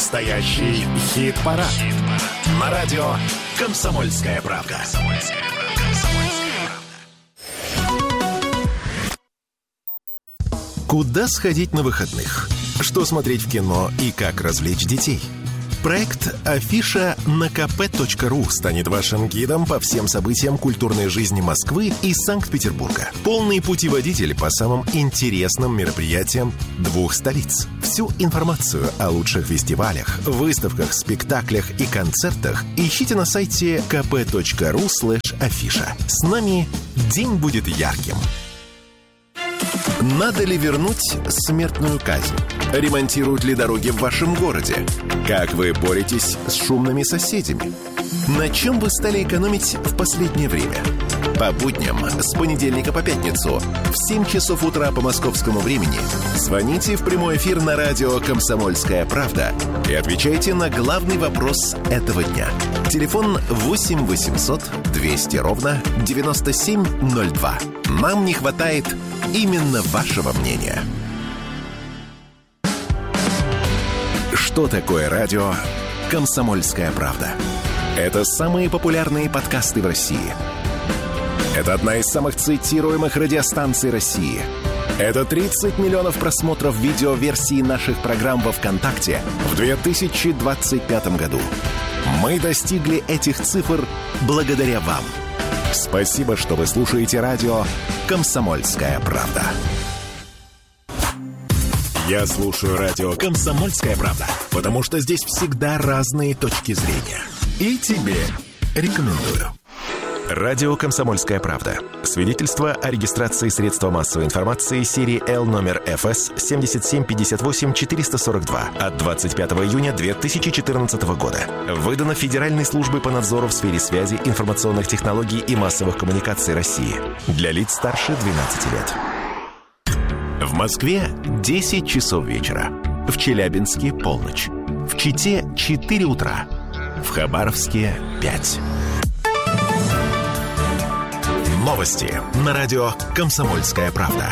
Настоящий хит-парад. На радио «Комсомольская правда». Куда сходить на выходных? Что смотреть в кино и как развлечь детей? Проект «Афиша» на kp.ru станет вашим гидом по всем событиям культурной жизни Москвы и Санкт-Петербурга. Полный путеводитель по самым интересным мероприятиям двух столиц. Всю информацию о лучших фестивалях, выставках, спектаклях и концертах ищите на сайте kp.ru/афиша. С нами день будет ярким. Надо ли вернуть смертную казнь? Ремонтируют ли дороги в вашем городе? Как вы боретесь с шумными соседями? На чем вы стали экономить в последнее время? По будням с понедельника по пятницу в 7 часов утра по московскому времени звоните в прямой эфир на радио «Комсомольская правда» и отвечайте на главный вопрос этого дня. Телефон 8 800 200 ровно 9702. Нам не хватает именно вашего мнения. Что такое радио «Комсомольская правда»? Это самые популярные подкасты в России. Это одна из самых цитируемых радиостанций России. Это 30 миллионов просмотров видеоверсии наших программ во ВКонтакте в 2025 году. Мы достигли этих цифр благодаря вам. Спасибо, что вы слушаете радио «Комсомольская правда». Я слушаю радио «Комсомольская правда», потому что здесь всегда разные точки зрения. И тебе рекомендую. Радио «Комсомольская правда». Свидетельство о регистрации средства массовой информации серии L номер ФС 7758-442 от 25 июня 2014 года. Выдано Федеральной службой по надзору в сфере связи, информационных технологий и массовых коммуникаций России. Для лиц старше 12 лет. В Москве 10 часов вечера. В Челябинске полночь. В Чите 4 утра. В Хабаровске 5. Новости на радио «Комсомольская правда».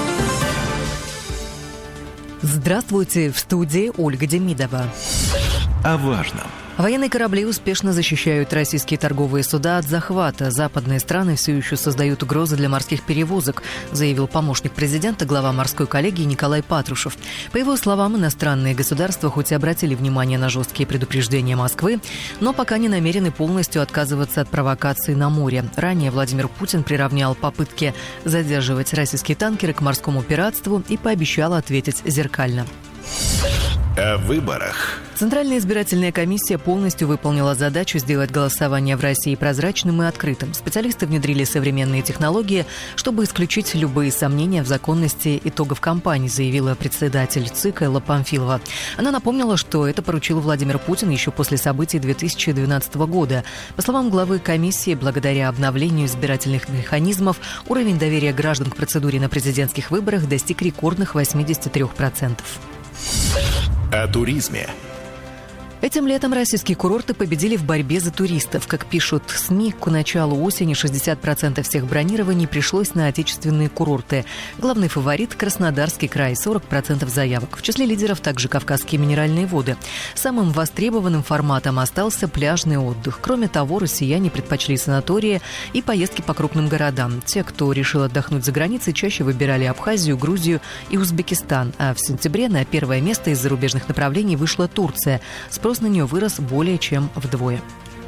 Здравствуйте, в студии Ольга Демидова. О важном. Военные корабли успешно защищают российские торговые суда от захвата. Западные страны все еще создают угрозы для морских перевозок, заявил помощник президента, глава морской коллегии Николай Патрушев. По его словам, иностранные государства хоть и обратили внимание на жесткие предупреждения Москвы, но пока не намерены полностью отказываться от провокаций на море. Ранее Владимир Путин приравнял попытки задерживать российские танкеры к морскому пиратству и пообещал ответить зеркально. О выборах. Центральная избирательная комиссия полностью выполнила задачу сделать голосование в России прозрачным и открытым. Специалисты внедрили современные технологии, чтобы исключить любые сомнения в законности итогов кампании, заявила председатель ЦИК Элла Памфилова. Она напомнила, что это поручил Владимир Путин еще после событий 2012 года. По словам главы комиссии, благодаря обновлению избирательных механизмов уровень доверия граждан к процедуре на президентских выборах достиг рекордных 83%. О туризме. Этим летом российские курорты победили в борьбе за туристов. Как пишут СМИ, к началу осени 60% всех бронирований пришлось на отечественные курорты. Главный фаворит – Краснодарский край, 40% заявок. В числе лидеров также Кавказские минеральные воды. Самым востребованным форматом остался пляжный отдых. Кроме того, россияне предпочли санатории и поездки по крупным городам. Те, кто решил отдохнуть за границей, чаще выбирали Абхазию, Грузию и Узбекистан. А в сентябре на первое место из зарубежных направлений вышла Турция. Спрос на нее вырос более чем вдвое.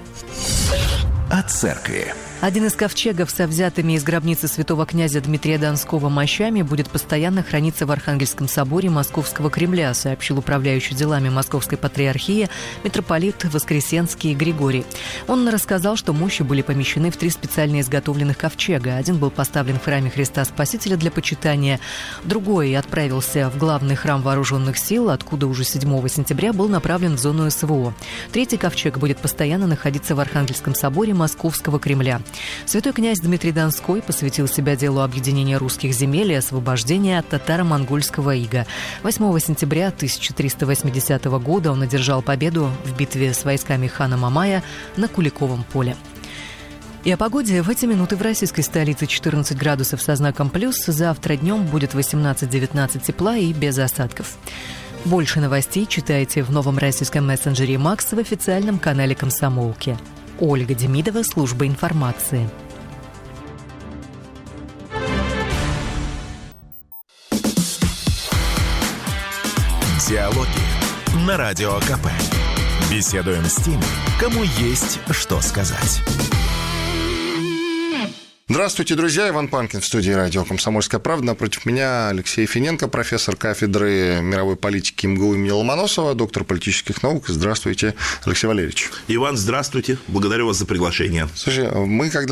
О церкви. Один из ковчегов со взятыми из гробницы святого князя Дмитрия Донского мощами будет постоянно храниться в Архангельском соборе Московского Кремля, сообщил управляющий делами Московской патриархии митрополит Воскресенский Григорий. Он рассказал, что мощи были помещены в 3 специально изготовленных ковчега. Один был поставлен в храме Христа Спасителя для почитания, другой отправился в главный храм Вооруженных сил, откуда уже 7 сентября был направлен в зону СВО. Третий ковчег будет постоянно находиться в Архангельском соборе Московского Кремля. Святой князь Дмитрий Донской посвятил себя делу объединения русских земель и освобождения от татаро-монгольского ига. 8 сентября 1380 года он одержал победу в битве с войсками хана Мамая на Куликовом поле. И о погоде. В эти минуты в российской столице 14 градусов со знаком плюс. Завтра днем будет 18-19 тепла и без осадков. Больше новостей читайте в новом российском мессенджере «Макс» в официальном канале «Комсомолки». Ольга Демидова, служба информации. Диалоги на Радио КП. Беседуем с теми, кому есть что сказать. Здравствуйте, друзья. Иван Панкин в студии радио «Комсомольская правда». Напротив меня Алексей Финенко, профессор кафедры мировой политики МГУ имени Ломоносова, доктор политических наук. Здравствуйте, Алексей Валерьевич. Иван, здравствуйте. Благодарю вас за приглашение. Слушай, мы когда